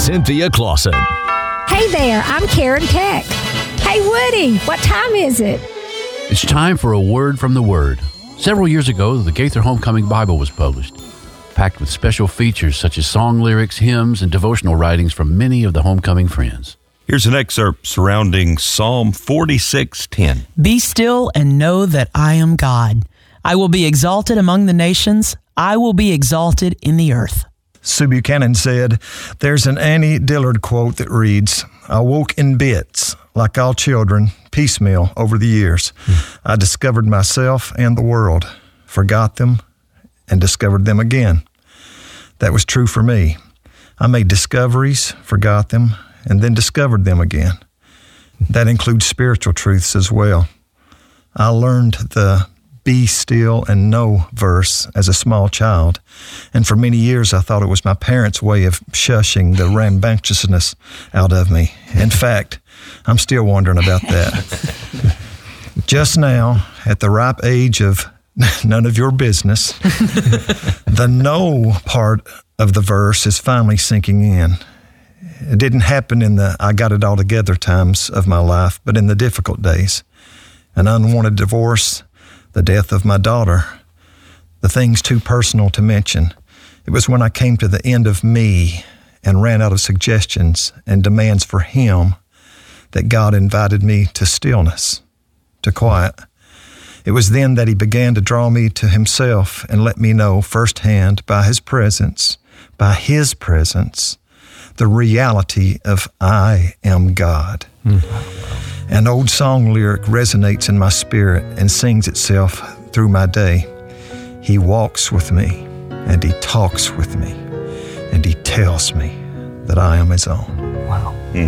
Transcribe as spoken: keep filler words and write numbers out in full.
Cynthia Clausen. Hey there, I'm Karen Peck. Hey Woody, what time is it? It's time for a word from the Word. Several years ago, the Gaither Homecoming Bible was published, packed with special features such as song lyrics, hymns, and devotional writings from many of the homecoming friends. Here's an excerpt surrounding Psalm forty-six ten. Be still and know that I am God. I will be exalted among the nations. I will be exalted in the earth. Sue Buchanan said, there's an Annie Dillard quote that reads, I woke in bits, like all children, piecemeal over the years. Mm. I discovered myself and the world, forgot them, and discovered them again. That was true for me. I made discoveries, forgot them, and then discovered them again. That includes spiritual truths as well. I learned the be still and know verse as a small child, and for many years I thought it was my parents' way of shushing the rambunctiousness out of me. In fact, I'm still wondering about that. Just now, at the ripe age of none of your business, the know part of the verse is finally sinking in. It didn't happen in the I got it all together times of my life, but in the difficult days. An unwanted divorce, the death of my daughter, the things too personal to mention. It was when I came to the end of me and ran out of suggestions and demands for Him that God invited me to stillness, to quiet. It was then that He began to draw me to Himself and let me know firsthand by His presence, by His presence, the reality of I am God. Mm. An old song lyric resonates in my spirit and sings itself through my day. He walks with me, and He talks with me, and He tells me that I am His own. Wow.